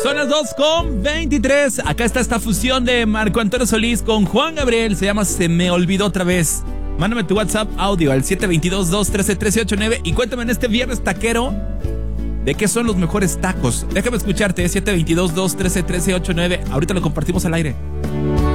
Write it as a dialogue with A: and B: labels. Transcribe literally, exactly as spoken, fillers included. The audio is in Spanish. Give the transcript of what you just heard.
A: Son las dos con veintitrés. Acá está esta fusión de Marco Antonio Solís con Juan Gabriel. Se llama Se Me Olvidó Otra Vez. Mándame tu WhatsApp audio al siete dos dos, dos uno tres, uno tres ocho nueve y cuéntame en este viernes taquero de qué son los mejores tacos. Déjame escucharte, siete dos dos, dos uno tres, uno tres ocho nueve. Ahorita lo compartimos al aire.